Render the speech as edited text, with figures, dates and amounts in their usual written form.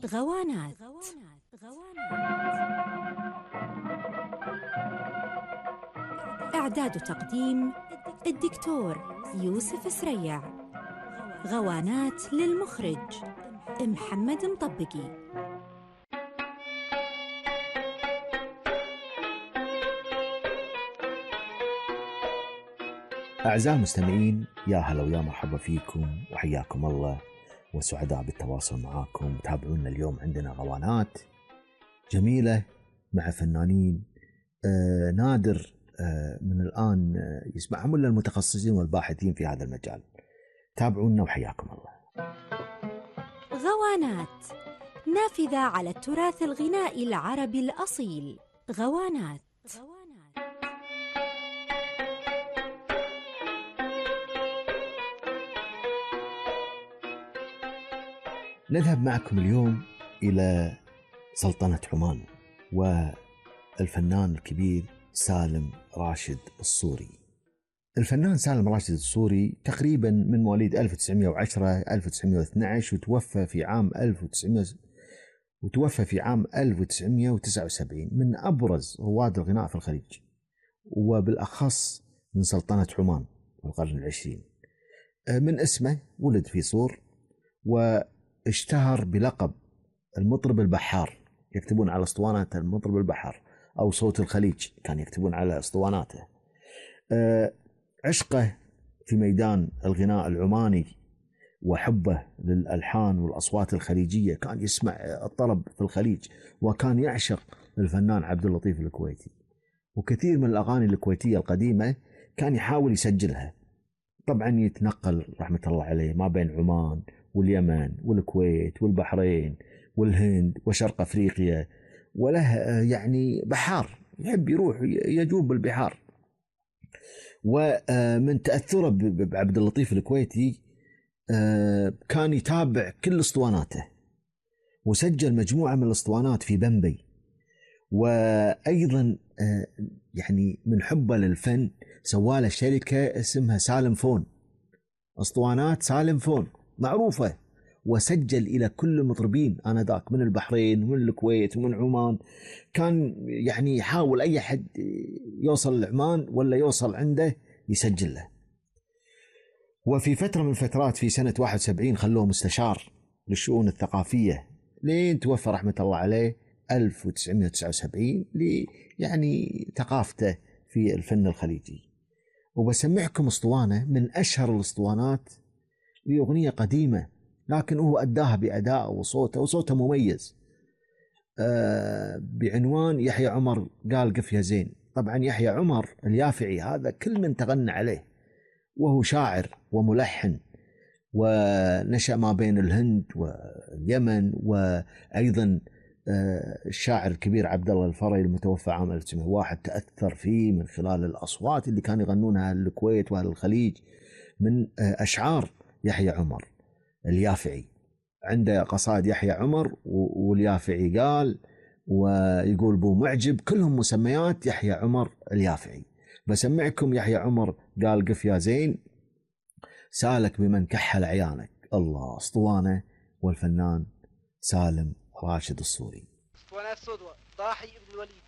غوانات. إعداد وتقديم الدكتور يوسف سريع. غوانات للمخرج محمد مطبقي. أعزائي المستمعين، يا هلا ويا مرحبا فيكم وحياكم الله وسعداء بالتواصل معاكم. تابعونا اليوم، عندنا غوانات جميلة مع فنانين نادر من الآن يسمعهم إلا المتخصصين والباحثين في هذا المجال. تابعونا وحياكم الله. غوانات، نافذة على التراث الغنائي العربي الأصيل. غوانات. نذهب معكم اليوم إلى سلطنة عمان والفنان الكبير سالم راشد الصوري. الفنان سالم راشد الصوري تقريبا من مواليد 1910-1912 وتوفى في عام 1979، من أبرز رواد الغناء في الخليج وبالأخص من سلطنة عمان في القرن العشرين. من اسمه ولد في صور واشتهر بلقب المطرب البحار، يكتبون على اسطواناته المطرب البحار أو صوت الخليج، كان يكتبون على اسطواناته. عشقه في ميدان الغناء العماني وحبه للألحان والأصوات الخليجية، كان يسمع الطرب في الخليج وكان يعشق الفنان عبد اللطيف الكويتي، وكثير من الأغاني الكويتية القديمة كان يحاول يسجلها. طبعا يتنقل رحمة الله عليه ما بين عمان واليمن والكويت والبحرين والهند وشرق أفريقيا، وله يعني بحار يحب يروح يجوب بالبحار. ومن تأثره بعبد اللطيف الكويتي كان يتابع كل اسطواناته وسجل مجموعة من الاسطوانات في بمبي. وأيضا يعني من حبه للفن سواله شركة اسمها سالم فون، اسطوانات سالم فون معروفة، وسجل إلى كل المطربين آنذاك من البحرين ومن الكويت ومن عمان. كان يعني يحاول أي حد يوصل لعمان ولا يوصل عنده يسجل له. وفي فترة من الفترات في سنة 71 خلوه مستشار للشؤون الثقافية لين توفى رحمة الله عليه 1979 يعني ثقافته في الفن الخليجي. وبسمعكم اسطوانة من أشهر الاسطوانات لأغنية قديمة، لكن هو أداها بأداء وصوته مميز، بعنوان يحيى عمر قال قف يا زين. طبعا يحيى عمر اليافعي هذا كل من تغنى عليه، وهو شاعر وملحن، ونشأ ما بين الهند واليمن. وأيضا الشاعر الكبير عبد الله الفري المتوفى عام 1901 تأثر فيه من خلال الأصوات اللي كانوا يغنونها أهل الكويت وأهل الخليج من أشعار يحيى عمر اليافعي. عنده قصائد يحيى عمر واليافعي قال، ويقول بو معجب، كلهم مسميات يحيى عمر اليافعي. بسمعكم يحيى عمر قال قف يا زين، سالك بمن كحل عيانك. الله، اسطوانة والفنان سالم راشد الصوري. اسطوانات صدوة ضاحي ابن الوليد.